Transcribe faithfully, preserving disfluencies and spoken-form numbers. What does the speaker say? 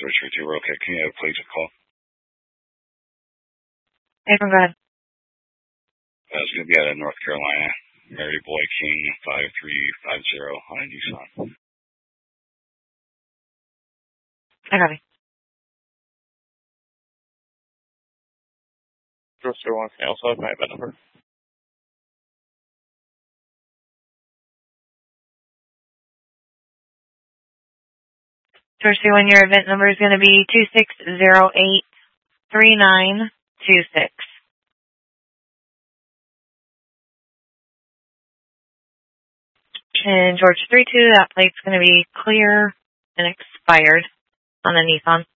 Search for two. Okay, can you have a place to call? April, go ahead. Uh, it's going to be out of North Carolina. Mary Boy King, five three five zero on a Nissan. I copy. Grocer wants me also have my event number. Source one, your event number is going to be two six zero eight three nine two six. And George three two, that plate's going to be clear and expired on the Nissan.